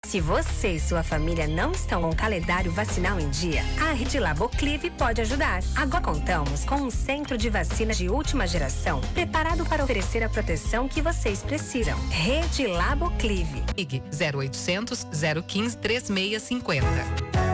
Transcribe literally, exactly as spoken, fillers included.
Se você e sua família não estão com o calendário vacinal em dia, a Rede Laboclive pode ajudar. Agora contamos com um centro de vacinas de última geração preparado para oferecer a proteção que vocês precisam. Rede Laboclive. Ligue zero oitocentos, zero quinze, três seis cinquenta.